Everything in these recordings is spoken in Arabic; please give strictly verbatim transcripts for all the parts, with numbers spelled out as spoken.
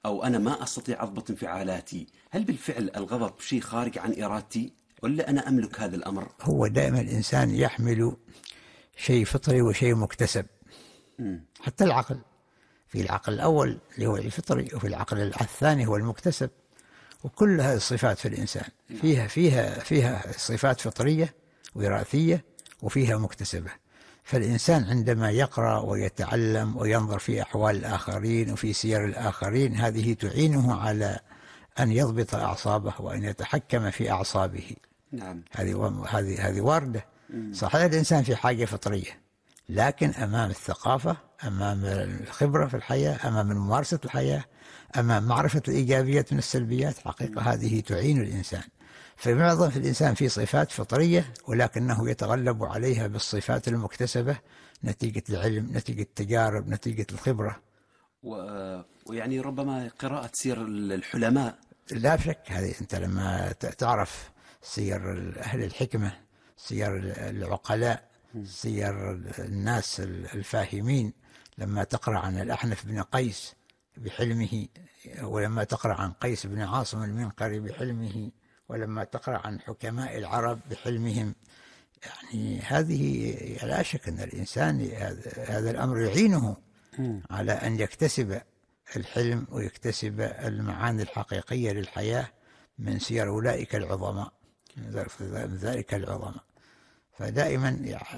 أو أنا ما أستطيع أضبط انفعالاتي، هل بالفعل الغضب شيء خارج عن إرادتي ولا أنا أملك هذا الأمر؟ هو دائما الإنسان يحمل شيء فطري وشيء مكتسب. م. حتى العقل، في العقل الأول اللي هو الفطري، وفي العقل الثاني هو المكتسب. وكل هذه الصفات في الإنسان فيها فيها فيها صفات فطرية وراثية وفيها مكتسبة. فالإنسان عندما يقرأ ويتعلم وينظر في أحوال الآخرين وفي سير الآخرين، هذه تعينه على أن يضبط أعصابه وأن يتحكم في أعصابه. نعم. هذه هذه هذه واردة. صحيح الإنسان في حاجة فطرية، لكن أمام الثقافة، أمام الخبرة في الحياة، أمام ممارسة الحياة، أمام معرفة الإيجابيات من السلبيات، حقيقة هذه تعين الإنسان. فمعظم في الإنسان في صفات فطرية، ولكنه يتغلب عليها بالصفات المكتسبة نتيجة العلم، نتيجة التجارب، نتيجة الخبرة. و... ويعني ربما قراءة سير الحلماء. لا شك، هذه أنت لما تعرف سير أهل الحكمة، سير العقلاء، سير الناس الفاهمين، لما تقرأ عن الأحنف بن قيس بحلمه، ولما تقرأ عن قيس بن عاصم المنقري بحلمه، ولما تقرأ عن حكماء العرب بحلمهم، يعني هذه لا شك أن الإنسان هذا الأمر يعينه على أن يكتسب الحلم ويكتسب المعاني الحقيقية للحياة من سير أولئك العظماء، من ذلك العظماء. فدائما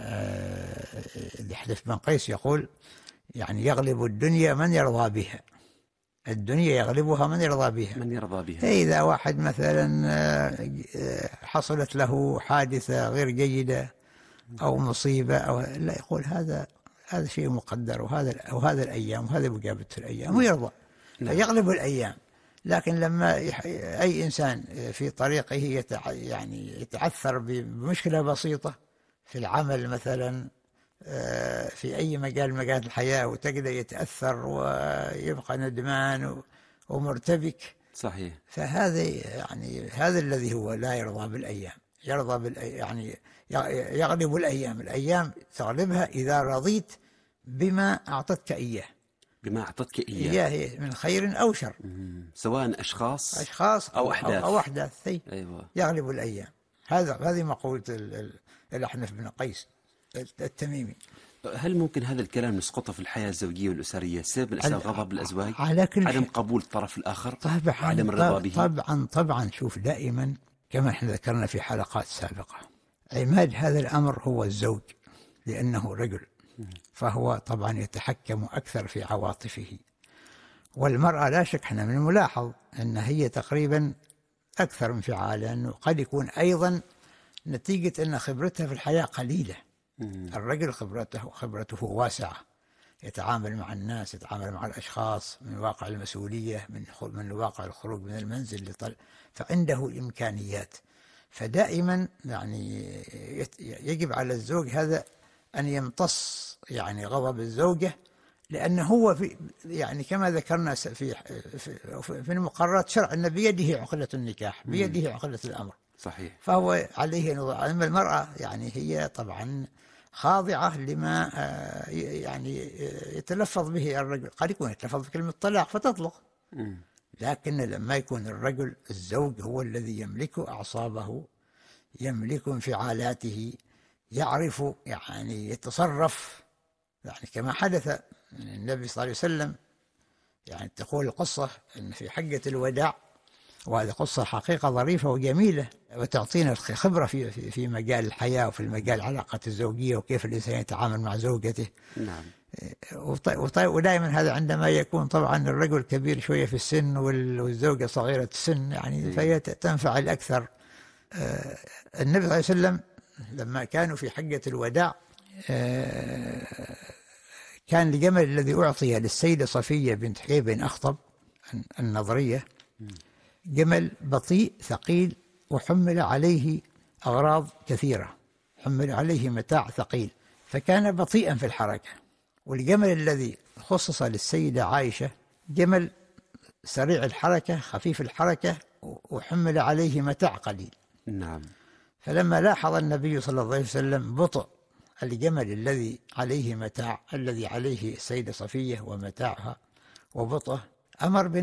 الأحنف بن قيس يقول يعني يغلب الدنيا من يرضى بها، الدنيا يغلبها من يرضى بها. من يرضى بها. إذا واحد مثلا حصلت له حادثة غير جيدة أو مصيبة أو لا، يقول هذا هذا شيء مقدر، وهذا أو هذا الأيام، وهذا مجابة الأيام، ويرضى. فيغلب الأيام. لكن لما أي إنسان في طريقه يتع يعني يتعثر بمشكلة بسيطة في العمل مثلا، في أي مجال مجال الحياة، وتجده يتأثر ويبقى ندمان ومرتبك. صحيح. فهذا يعني هذا الذي هو لا يرضى بالأيام، يرضى بالأيام، يعني يغلب الأيام، الأيام تغلبها إذا رضيت بما أعطتك إياه، بما أعطتك إياه، إياه من خير أو شر، سواء أشخاص أشخاص أو أحداث أو, أو أحداث. أيوة. يغلب الأيام. هذا هذه مقولة الأحنف بن قيس التميمي. هل ممكن هذا الكلام نسقطه في الحياة الزوجية والأسرية سبب من أسباب غضب الأزواج؟ على كل عدم شيء. قبول الطرف الآخر، طبعا عدم الرضا به. طبعا طبعا. شوف، دائما كما احنا ذكرنا في حلقات سابقة، عماد هذا الأمر هو الزوج، لأنه رجل، فهو طبعا يتحكم أكثر في عواطفه. والمرأة لا شك، احنا من الملاحظ أن هي تقريبا أكثر انفعالا، لأنه قد يكون أيضا نتيجة أن خبرتها في الحياة قليلة. الرجل خبرته خبرته واسعة، يتعامل مع الناس، يتعامل مع الأشخاص من واقع المسؤولية، من من واقع الخروج من المنزل لطل... فعنده إمكانيات. فدائما يعني يجب على الزوج هذا أن يمتص يعني غضب الزوجة، لأنه هو في يعني كما ذكرنا في في, في المقررات شرع أن بيده عقدة النكاح، بيده عقدة الأمر. صحيح. فهو عليه نظر. أما المرأة يعني هي طبعا خاضعة لما يعني يتلفظ به الرجل. قد يكون يتلفظ بكلمة طلاق فتطلق، لكن لما يكون الرجل الزوج هو الذي يملك أعصابه، يملك انفعالاته، يعرف يعني يتصرف، يعني كما حدث النبي صلى الله عليه وسلم. يعني تقول القصة أن في حجة الوداع، وهذه قصة حقيقة ظريفة وجميلة، وتعطينا الخبرة في في مجال الحياة وفي المجال العلاقة الزوجية، وكيف الإنسان يتعامل مع زوجته. نعم. ودائما هذا عندما يكون طبعا الرجل كبير شوية في السن والزوجة صغيرة السن، يعني فهي تنفعل أكثر. النبي صلى الله عليه وسلم لما كانوا في حجة الوداع، كان الجمل الذي أعطي للسيدة صفية بنت حيي بن أخطب النضرية جمل بطيء ثقيل، وحمل عليه أغراض كثيرة، حمل عليه متاع ثقيل، فكان بطيئا في الحركة. والجمل الذي خصص للسيدة عائشة جمل سريع الحركة خفيف الحركة، وحمل عليه متاع قليل. نعم. فلما لاحظ النبي صلى الله عليه وسلم بطء الجمل الذي عليه متاع، الذي عليه السيدة صفية ومتاعها وبطء، أمر